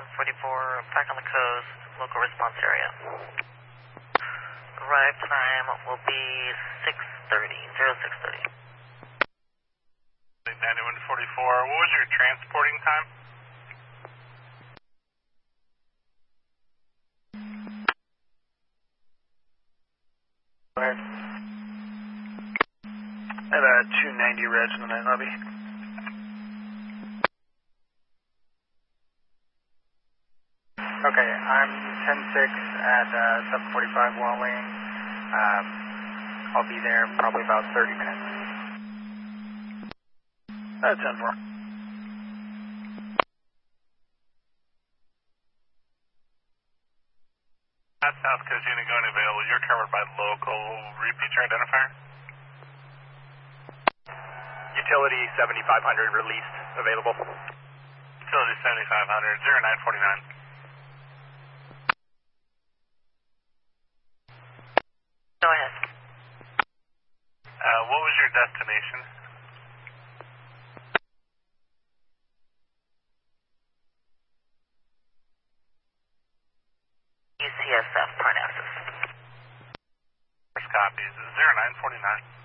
9144, back on the coast, local response area. Arrive time will be 6:30, 0630. 9144, what was your transporting time? Go ahead. I have a 290 reg in the night lobby. Okay, I'm 10-6 at 745 Walling. I'll be there in probably about 30 minutes. 10-4. At South Coast Unit going available, you're covered by local. Repeat your identifier. Utility 7500 released, available. Utility 7500, 0949. Go ahead. What was your destination? UCSF, Parnassus. First copies, 0949.